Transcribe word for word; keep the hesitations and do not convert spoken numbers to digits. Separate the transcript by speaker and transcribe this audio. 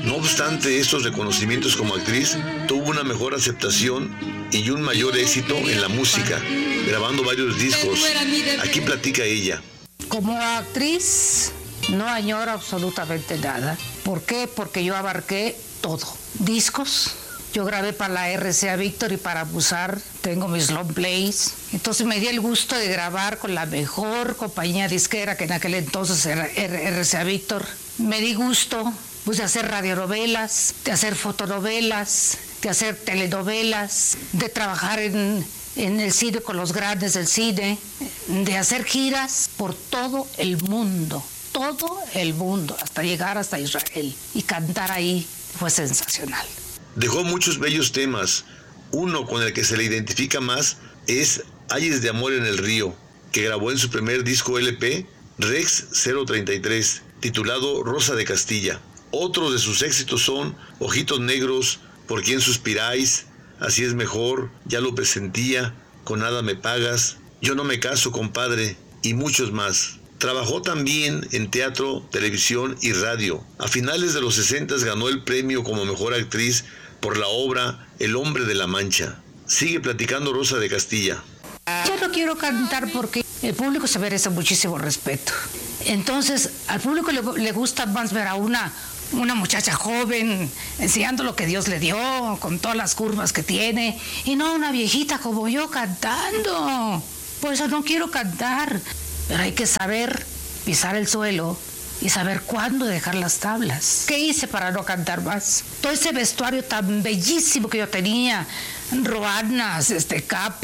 Speaker 1: No obstante estos reconocimientos como actriz, tuvo una mejor aceptación y un mayor éxito en la música, grabando varios discos. Aquí platica ella.
Speaker 2: Como actriz, no añoro absolutamente nada. ¿Por qué? Porque yo abarqué todo. Discos. Yo grabé para la R C A Víctor y para Musar, tengo mis long plays. Entonces me di el gusto de grabar con la mejor compañía disquera, que en aquel entonces era R C A Víctor. Me di gusto pues, de hacer radionovelas, de hacer fotonovelas, de hacer telenovelas, de trabajar en, en el cine con los grandes del cine, de hacer giras por todo el mundo, todo el mundo, hasta llegar hasta Israel y cantar ahí. Fue sensacional.
Speaker 1: Dejó muchos bellos temas. Uno con el que se le identifica más es Ayes de Amor en el Río, que grabó en su primer disco L P, Rex cero treinta y tres, titulado Rosa de Castilla. Otros de sus éxitos son Ojitos Negros, Por Quién Suspiráis, Así es Mejor, Ya lo Presentía, Con Nada Me Pagas, Yo No Me Caso, Compadre, y muchos más. Trabajó también en teatro, televisión y radio. A finales de los sesentas ganó el premio como mejor actriz por la obra El Hombre de la Mancha. Sigue platicando Rosa de Castilla.
Speaker 2: Yo no quiero cantar porque el público se merece muchísimo respeto. Entonces, al público le, le gusta más ver a una, una muchacha joven enseñando lo que Dios le dio, con todas las curvas que tiene, y no una viejita como yo cantando. Por eso no quiero cantar. Pero hay que saber pisar el suelo y saber cuándo dejar las tablas. ¿Qué hice para no cantar más? Todo ese vestuario tan bellísimo que yo tenía, ruanas, este, capas,